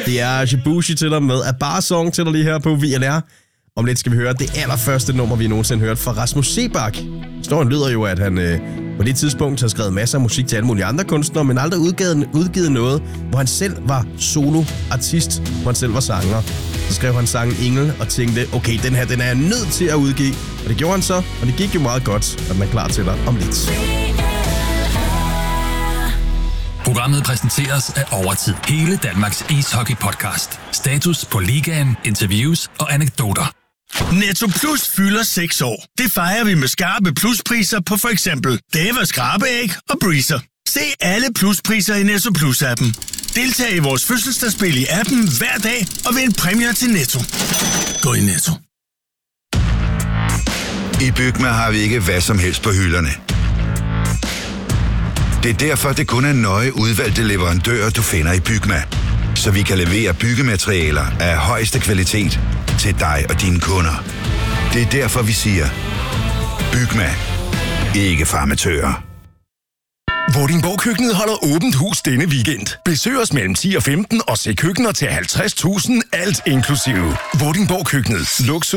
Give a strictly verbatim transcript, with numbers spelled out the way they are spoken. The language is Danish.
Det er Shibushi til dig med Abbar Song til dig lige her på V L R. Om lidt skal vi høre det allerførste nummer, vi nogensinde hørte fra Rasmus Seebach. Historien lyder jo, at han øh, på det tidspunkt har skrevet masser af musik til alle mulige andre kunstnere, men aldrig udgivet, udgivet noget, hvor han selv var soloartist, hvor han selv var sanger. Så skrev han sangen Engel og tænkte, okay, den her den er jeg nødt til at udgive. Og det gjorde han så, og det gik jo meget godt, og den er klar til dig om lidt. Programmet præsenteres af Overtid. Hele Danmarks ishockey-podcast. Status på ligaen, interviews og anekdoter. Netto Plus fylder seks år. Det fejrer vi med skarpe pluspriser på for eksempel Dava skrabeæg og Breezer. Se alle pluspriser i Netto Plus-appen. Deltag i vores fødselsdagsspil i appen hver dag og vind præmier til Netto. Gå i Netto. I Bygma har vi ikke hvad som helst på hylderne. Det er derfor, det kun er nøje udvalgte leverandører, du finder i Bygma. Så vi kan levere byggematerialer af højeste kvalitet til dig og dine kunder. Det er derfor, vi siger, Bygma. Ikke farmatører. Vordingborg Køkkenet holder åbent hus denne weekend. Besøg os mellem ti og femten og se køkkener til halvtreds tusind alt inklusive. Vordingborg Køkkenet. Luksus